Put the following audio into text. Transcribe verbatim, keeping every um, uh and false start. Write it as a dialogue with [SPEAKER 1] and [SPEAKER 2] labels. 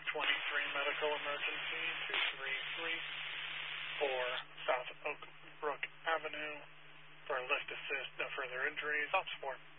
[SPEAKER 1] twenty-three medical emergency, two three three four South Oak Brook Avenue for lift assist, no further injuries, ops four.